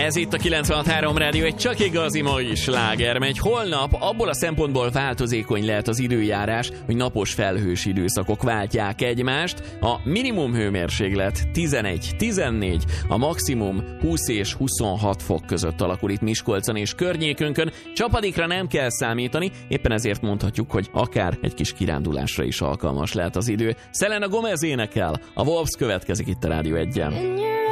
Ez itt a 96.3 Rádió, egy csak igazi mai sláger megy. Holnap abból a szempontból változékony lehet az időjárás, hogy napos felhős időszakok váltják egymást. A minimum hőmérséklet 11-14, a maximum 20 és 26 fok között alakul itt Miskolcon és környékünkön. Csapadékra nem kell számítani, éppen ezért mondhatjuk, hogy akár egy kis kirándulásra is alkalmas lehet az idő. Selena Gomez énekel, a Wolves következik itt a Rádió 1-en.